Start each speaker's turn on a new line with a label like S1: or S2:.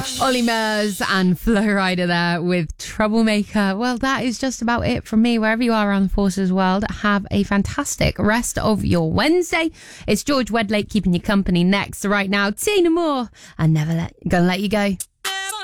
S1: Ollie Murs and Flo Rida there with Troublemaker. Well, that is just about it from me. Wherever you are around the Forces world, have a fantastic rest of your Wednesday. It's George Wedlake keeping you company next. Right now, Tina Moore and Never Gonna Let You Go.